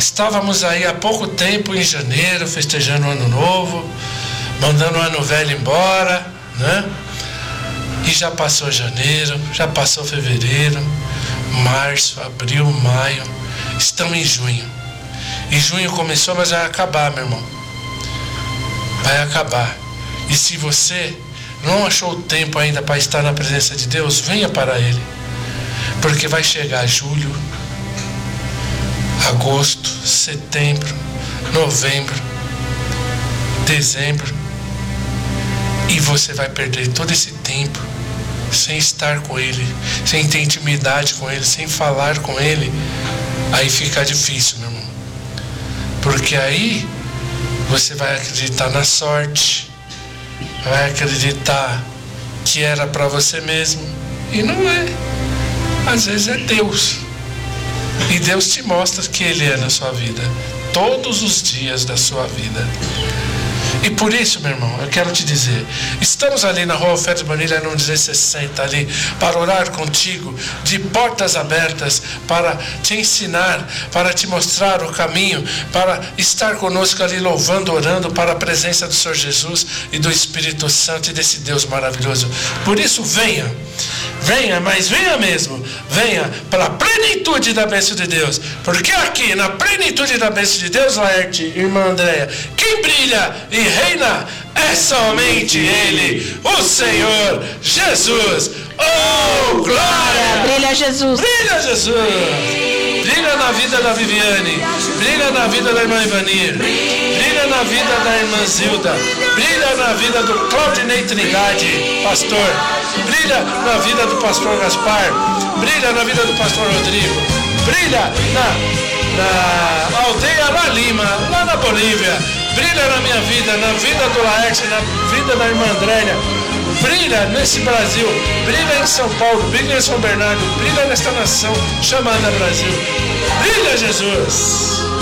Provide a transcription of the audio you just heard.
Estávamos aí há pouco tempo, em janeiro, festejando o Ano Novo, mandando o Ano Velho embora, né? E já passou janeiro, já passou fevereiro, março, abril, maio, estamos em junho. E junho começou, mas vai acabar, meu irmão. Vai acabar. E se você não achou tempo ainda para estar na presença de Deus, venha para Ele. Porque vai chegar julho, agosto, setembro, novembro, dezembro, e você vai perder todo esse tempo sem estar com Ele, sem ter intimidade com Ele, sem falar com Ele. Aí fica difícil, meu irmão. Porque aí você vai acreditar na sorte, vai acreditar que era para você mesmo, e não é. Às vezes é Deus. E Deus te mostra que Ele é na sua vida, todos os dias da sua vida. E por isso, meu irmão, eu quero te dizer, estamos ali na Rua Alferes Bonilha, no 1660, ali, para orar contigo, de portas abertas, para te ensinar, para te mostrar o caminho, para estar conosco ali louvando, orando para a presença do Senhor Jesus e do Espírito Santo e desse Deus maravilhoso. Por isso, venha, mas venha mesmo, venha para a plenitude da bênção de Deus, porque aqui, na plenitude da bênção de Deus, Laerte, irmã Andréia, quem brilha e reina é somente Ele, o Senhor Jesus. Oh, glória! Brilha Jesus! Brilha Jesus! Brilha na vida da Viviane, brilha na vida da irmã Ivanir, brilha na vida da irmã Zilda, brilha na vida do Claudinei Trindade, pastor, brilha na vida do pastor Gaspar, brilha na vida do pastor Rodrigo, brilha na aldeia La Lima, lá na Bolívia, brilha na minha vida, na vida do Laerte, na vida da irmã Andréia, brilha nesse Brasil, brilha em São Paulo, brilha em São Bernardo, brilha nesta nação chamada Brasil. Brilha, Jesus!